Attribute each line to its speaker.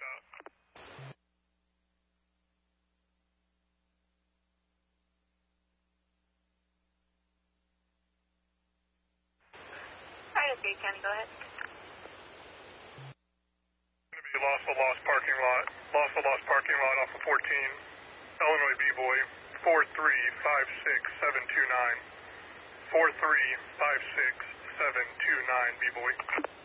Speaker 1: stop.
Speaker 2: Alright, okay, County, go ahead.
Speaker 1: Going to be lost parking lot. Lost parking lot off of 14. Illinois B-Boy, 4356729. 4356729, B-Boy.